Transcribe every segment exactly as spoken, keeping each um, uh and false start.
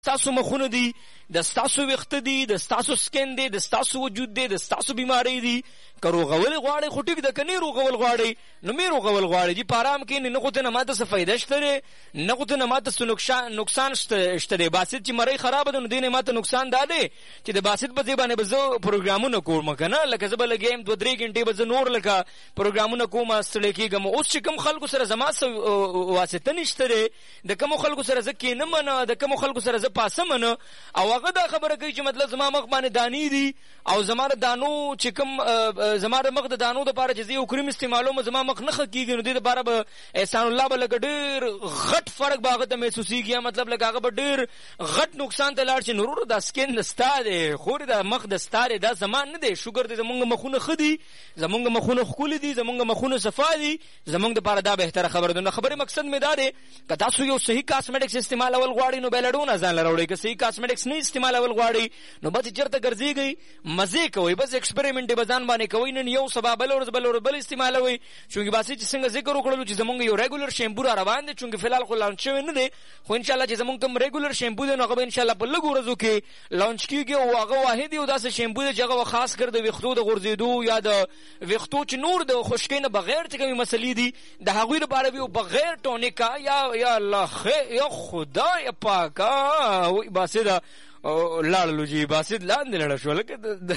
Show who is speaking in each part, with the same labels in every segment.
Speaker 1: ستاسو مخونه دي، د ستاسو ویښته دي، د ستاسو سکن دی، د ستاسو وجود دی، د ستاسو بیماری دي. که روغول غواړئ خو ټیک ده، که نه روغول غواړئ نو مې روغول غواړئ چې په ارام کښېنئ. نه خو ته نه ماته څه فایده شته دی، نه خو ته نه ماته څه نقصان شته دی. باسط چې مرۍ خرابه ده نو دې نه ماته نقصان دا دی چې د باسط په ځای باندې به زه پروګرامونه کوم که نه، لکه زه به لګیم دوه درې ګنټې به زه نور لکه پروګرامونه کوم ستړی کېږم. اوس چې کوم خلکو سره زما څه واسطه نشته دی، د کومو خلکو سره زه کښېنم نه، د کومو خلکو سره زه پاسم نه، او هغه دا خبره کوي چې مطلب زما مخ باندې دانې دي او زما د دانو چې کوم زما د مخ د دانو دپاره چې زه یو کریم استعمالوم زما مخ نه ښه کېږي، نو دې دپاره به احسان الله به لکه ډېر غټ فرق به هغه ته محسوسېږي، مطلب لکه هغه به ډېر غټ نقصان ته لاړ شي. نو وروره دا سکن د ستا دی، خورې دا مخ د ستا دی، دا زما نه دی. شکر دی زمونږ مخونه ښه دي، زمونږ مخونه ښکلي دي، زمونږ مخونه صفا دي، زمونږ دپاره دا بهتره خبره ده. نو خبرې مقصد مې دا دی که تاسو یو صحیح کاسمیټکس استعمالول غواړئ نو بیلډونه ځان له راوړئ، که صحیح کاسمیټکس نه استعمالول غواړئ نو بس چېرته ګرځېږئ مزې کوئ، بس ایکسپریمنټ یې به ځان باندې کوئ. نن یو سبا بله ورځ بله ورځ بل استعمالوئ. چونکې باسي چې څنګه ذکر وکړلو چې زمونږ یو ریګولر شیمپو را روان دی، چونکې فلحال خو لانچ شوی نه دی، خو انشاءالله چې زمونږ کوم ریګولر شیمپو دی نو هغه به انشاءالله په لږو ورځو کې لانچ کېږي. او هغه واحد یو داسې شیمپو دی چې هغه خاص کر د ویښتو د غورځېدو یا د ویښتو چې نور د خشکۍ نه بغیر چې کومې مسلې دي د هغوی لپاره به بغیر ټونیکا یا یا الله یا خدای پاکه وای باسي دا لاړلو جی باسي لاندې لړه شو لکه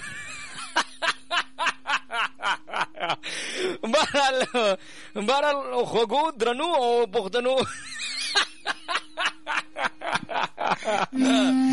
Speaker 1: بهرحال بهرحال خوږو درنو او پښتنو